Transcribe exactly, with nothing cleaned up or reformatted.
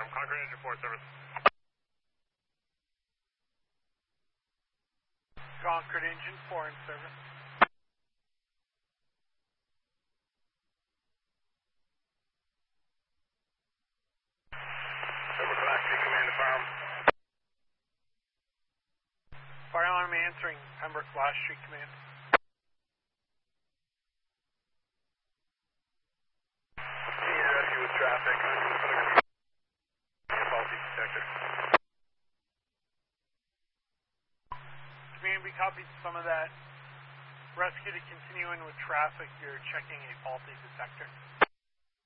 confirm. Concord Engine four service. Concord Engine four in service. Silver Class three Command to Farm. Fire alarm answering, Pembroke Flash Street Command. Need rescue with traffic. Faulty detector. Command, we copied some of that. Rescue to continue in with traffic. You're checking a faulty detector.